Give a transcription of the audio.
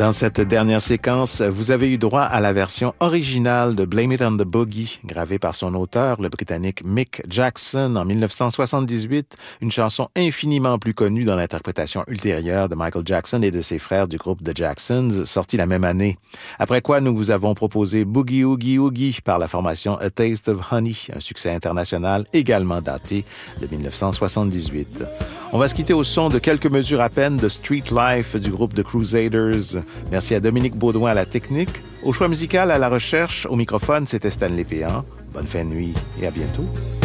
Dans cette dernière séquence, vous avez eu droit à la version originale de Blame It on the Boogie, gravée par son auteur, le Britannique Mick Jackson, en 1978, une chanson infiniment plus connue dans l'interprétation ultérieure de Michael Jackson et de ses frères du groupe The Jacksons, sortie la même année. Après quoi, nous vous avons proposé Boogie Oogie Oogie par la formation A Taste of Honey, un succès international également daté de 1978. On va se quitter au son de quelques mesures à peine de Street Life du groupe The Crusaders. Merci à Dominique Baudouin à la technique. Au choix musical, à la recherche, au microphone, c'était Stanley Péan. Bonne fin de nuit et à bientôt.